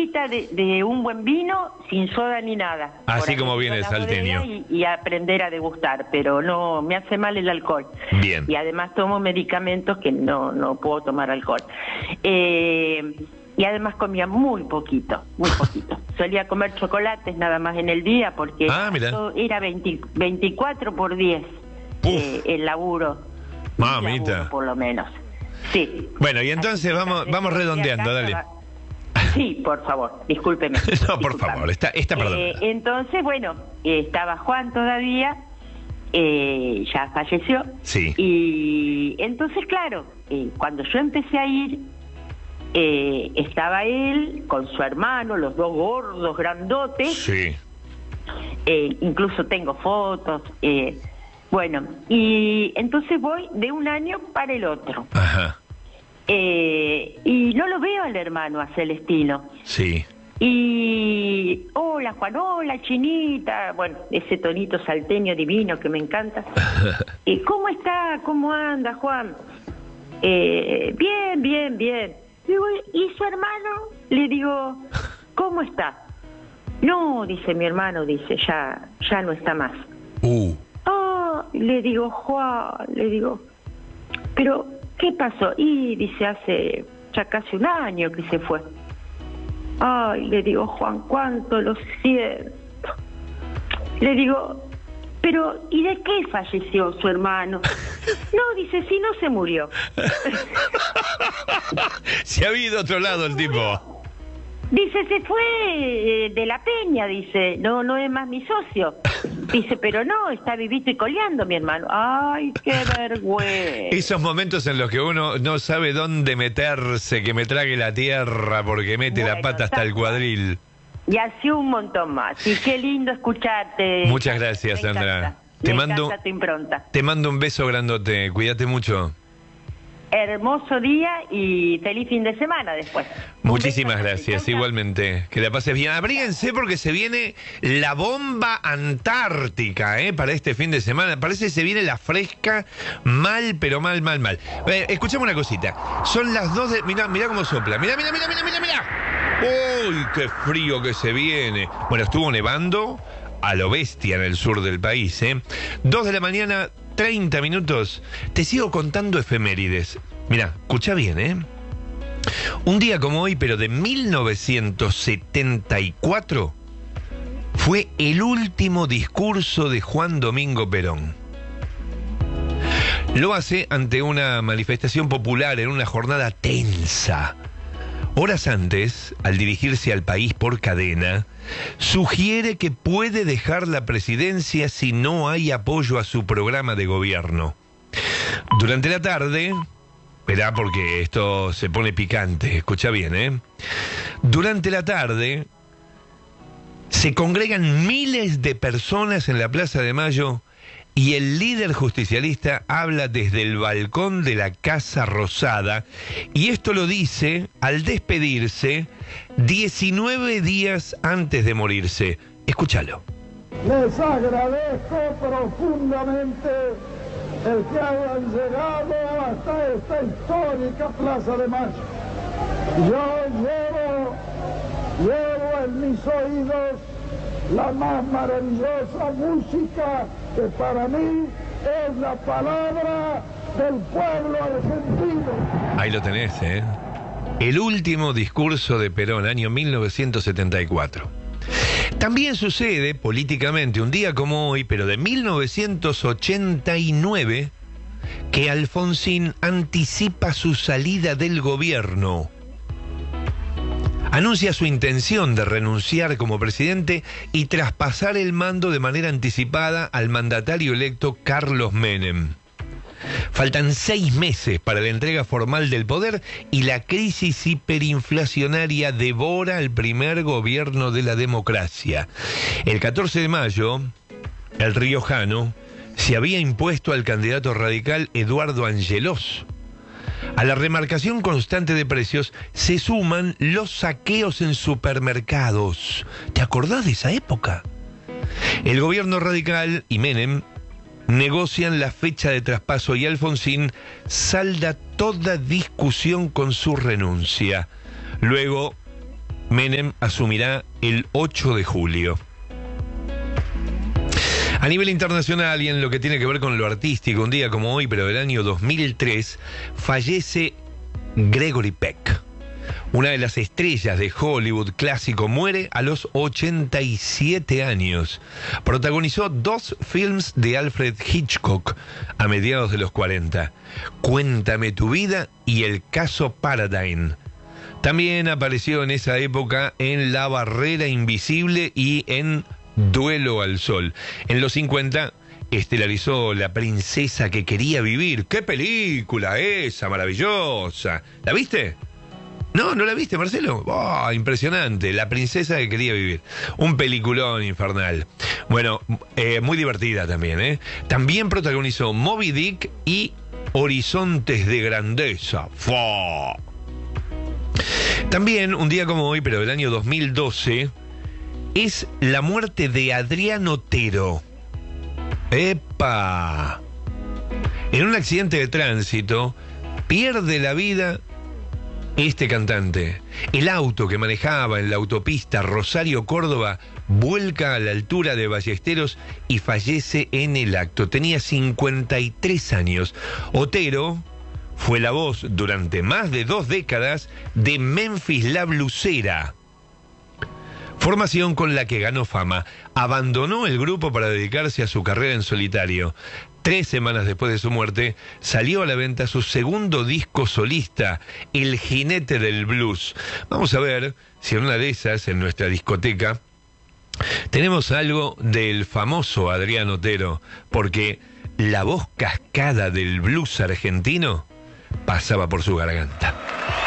copita de un buen vino sin soda ni nada. Así como viene el salteño. Y aprender a degustar, pero no me hace mal el alcohol. Bien. Y además tomo medicamentos que no puedo tomar alcohol. Y además comía muy poquito. Solía comer chocolates nada más en el día porque era 24 por 10 el laburo. Mamita. Laburo, por lo menos. Sí. Bueno, y entonces vamos redondeando, dale. Sí, por favor, discúlpeme. No, por favor, está perdonada. Entonces, bueno, estaba Juan todavía, ya falleció. Sí. Y entonces, claro, cuando yo empecé a ir, estaba él con su hermano, los dos gordos, grandotes. Sí. Incluso tengo fotos. Bueno, y entonces voy de un año para el otro. Ajá. Y no lo veo al hermano, a Celestino. Sí. Y hola Juan, hola Chinita, bueno, ese tonito salteño divino que me encanta. ¿Cómo está? ¿Cómo anda Juan? Bien. Digo, ¿y su hermano? Le digo, ¿cómo está? No, dice mi hermano, dice, ya no está más. Le digo, Juan, pero ¿qué pasó? Y dice, hace ya casi un año que se fue. Ay, le digo, Juan, cuánto lo siento. Le digo, pero ¿y de qué falleció su hermano? No, dice, si no se murió. Se ha ido a otro lado el tipo. Dice, se fue de la Peña, dice, no es más mi socio. Dice, pero no, está vivito y coleando mi hermano. Ay, qué vergüenza. Esos momentos en los que uno no sabe dónde meterse, que me trague la tierra porque mete la pata hasta el cuadril. Y así un montón más. Y qué lindo escucharte. Muchas gracias, Sandra. Me encanta tu impronta. Te mando un beso grandote. Cuídate mucho. Hermoso día y feliz fin de semana después. Muchísimas gracias, igualmente. Que la pases bien. Abríguense porque se viene la bomba antártica, para este fin de semana. Parece que se viene la fresca, mal, pero mal. Escuchame una cosita. Son las 2 de... Mirá cómo sopla. Mirá. ¡Uy, qué frío que se viene! Bueno, estuvo nevando a lo bestia en el sur del país, 2 de la mañana... 30 minutos. Te sigo contando efemérides. Mira, escucha bien, Un día como hoy, pero de 1974, fue el último discurso de Juan Domingo Perón. Lo hace ante una manifestación popular en una jornada tensa. Horas antes, al dirigirse al país por cadena, sugiere que puede dejar la presidencia si no hay apoyo a su programa de gobierno. Durante la tarde, esperá porque esto se pone picante, escucha bien, Durante la tarde, se congregan miles de personas en la Plaza de Mayo y el líder justicialista habla desde el balcón de la Casa Rosada, y esto lo dice al despedirse 19 días antes de morirse. Escúchalo. Les agradezco profundamente el que hayan llegado hasta esta histórica Plaza de Mayo. Yo llevo en mis oídos la más maravillosa música que para mí es la palabra del pueblo argentino. Ahí lo tenés, El último discurso de Perón, año 1974. También sucede políticamente un día como hoy, pero de 1989, que Alfonsín anticipa su salida del gobierno. Anuncia su intención de renunciar como presidente y traspasar el mando de manera anticipada al mandatario electo Carlos Menem. Faltan 6 meses para la entrega formal del poder y la crisis hiperinflacionaria devora el primer gobierno de la democracia. El 14 de mayo, el riojano se había impuesto al candidato radical Eduardo Angelós. A la remarcación constante de precios se suman los saqueos en supermercados. ¿Te acordás de esa época? El gobierno radical y Menem negocian la fecha de traspaso y Alfonsín salda toda discusión con su renuncia. Luego Menem asumirá el 8 de julio. A nivel internacional y en lo que tiene que ver con lo artístico, un día como hoy, pero del año 2003, fallece Gregory Peck. Una de las estrellas de Hollywood clásico muere a los 87 años. Protagonizó 2 films de Alfred Hitchcock a mediados de los 40. Cuéntame tu vida y El caso Paradigm. También apareció en esa época en La barrera invisible y en Duelo al sol. En los 50 estelarizó La princesa que quería vivir. ¡Qué película esa, maravillosa! ¿La viste? No, ¿no la viste, Marcelo? ¡Oh, impresionante! La princesa que quería vivir. Un peliculón infernal. Bueno, muy divertida también, ¿eh? También protagonizó Moby Dick y Horizontes de grandeza. ¡Fua! También, un día como hoy, pero del año 2012, es la muerte de Adrián Otero. ¡Epa! En un accidente de tránsito, pierde la vida este cantante. El auto que manejaba en la autopista Rosario-Córdoba vuelca a la altura de Ballesteros y fallece en el acto. Tenía 53 años. Otero fue la voz durante más de 2 décadas de Memphis La Blusera, formación con la que ganó fama. Abandonó el grupo para dedicarse a su carrera en solitario. 3 semanas después de su muerte, salió a la venta su segundo disco solista, El jinete del blues. Vamos a ver si en una de esas, en nuestra discoteca, tenemos algo del famoso Adrián Otero, porque la voz cascada del blues argentino pasaba por su garganta.